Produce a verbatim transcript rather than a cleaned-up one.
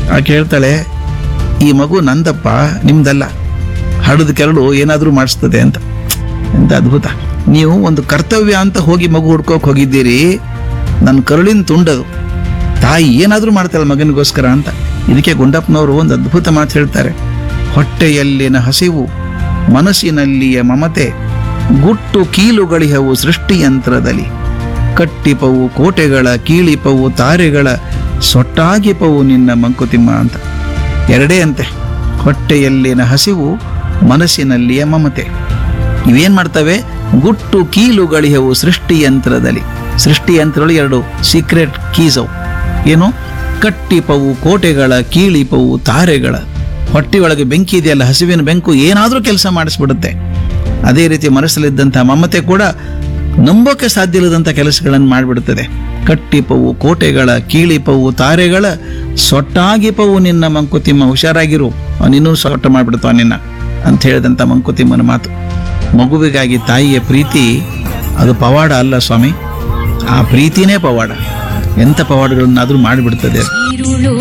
ಆಕೆ ಹೇಳ್ತಾಳೆ, ಈ ಮಗು ನಂದಪ್ಪ, ನಿಮ್ದಲ್ಲ. ಹಡದ ಕೆರಳು ಏನಾದರೂ ಮಾಡಿಸ್ತದೆ ಅಂತ. ಎಂತ ಅದ್ಭುತ! ನೀವು ಒಂದು ಕರ್ತವ್ಯ ಅಂತ ಹೋಗಿ ಮಗು ಹುಡ್ಕೋಕ್ ಹೋಗಿದ್ದೀರಿ, ನನ್ನ ಕರುಳಿನ ತುಂಡದು. ತಾಯಿ ಏನಾದರೂ ಮಾಡ್ತಾಳೆ ಮಗನಿಗೋಸ್ಕರ ಅಂತ. ಇದಕ್ಕೆ ಗುಂಡಪ್ಪನವರು ಒಂದು ಅದ್ಭುತ ಮಾತು ಹೇಳ್ತಾರೆ. ಹೊಟ್ಟೆಯಲ್ಲಿನ ಹಸಿವು, ಮನಸ್ಸಿನಲ್ಲಿಯ ಮಮತೆ, ಗುಟ್ಟು ಕೀಲುಗಳಿಹವು ಸೃಷ್ಟಿಯಂತ್ರದಲ್ಲಿ. ಕಟ್ಟಿಪವು ಕೋಟೆಗಳ, ಕೀಳಿಪವು ತಾರೆಗಳ, ಸೊಟ್ಟಾಗಿಪವು ನಿನ್ನ ಮಂಕುತಿಮ್ಮ ಅಂತ. ಎರಡೇ ಅಂತೆ, ಹೊಟ್ಟೆಯಲ್ಲಿನ ಹಸಿವು, ಮನಸ್ಸಿನಲ್ಲಿಯ ಮಮತೆ. ಇವೇನ್ ಮಾಡ್ತವೆ? ಗುಟ್ಟು ಕೀಲುಗಳಿಹವು ಸೃಷ್ಟಿಯಂತ್ರದಲ್ಲಿ. ಸೃಷ್ಟಿಯಂತ್ರಗಳು ಎರಡು ಸೀಕ್ರೆಟ್ ಕೀಸ್ ಅವು. ಏನು? ಕಟ್ಟಿಪವು ಕೋಟೆಗಳ, ಕೀಳಿಪವು ತಾರೆಗಳ. ಹೊಟ್ಟೆಯೊಳಗೆ ಬೆಂಕಿ ಇದೆಯಲ್ಲ, ಹಸಿವಿನ ಬೆಂಕು ಏನಾದರೂ ಕೆಲಸ ಮಾಡಿಸ್ಬಿಡುತ್ತೆ. ಅದೇ ರೀತಿ ಮನಸ್ಸಲ್ಲಿದ್ದಂಥ ಮಮತೆ ಕೂಡ ನಂಬೋಕೆ ಸಾಧ್ಯ ಇಲ್ಲದಂಥ ಕೆಲಸಗಳನ್ನು ಮಾಡಿಬಿಡುತ್ತದೆ. ಕಟ್ಟಿಪವು ಕೋಟೆಗಳ, ಕೀಳಿಪವು ತಾರೆಗಳ, ಸೊಟ್ಟಾಗಿಪವು ನಿನ್ನ ಮಂಕುತಿಮ್ಮ. ಹುಷಾರಾಗಿರು, ಅವನಿನ್ನೂ ಸೊಟ್ಟ ಮಾಡಿಬಿಡ್ತಾವ ನಿನ್ನ ಅಂತ ಹೇಳಿದಂಥ ಮಂಕುತಿಮ್ಮನ ಮಾತು. ಮಗುವಿಗಾಗಿ ತಾಯಿಯ ಪ್ರೀತಿ ಅದು ಪವಾಡ ಅಲ್ಲ ಸ್ವಾಮಿ, ಆ ಪ್ರೀತಿನೇ ಪವಾಡ. ಎಂಥ ಪವಾಡಗಳನ್ನಾದರೂ ಮಾಡಿಬಿಡ್ತದೆ.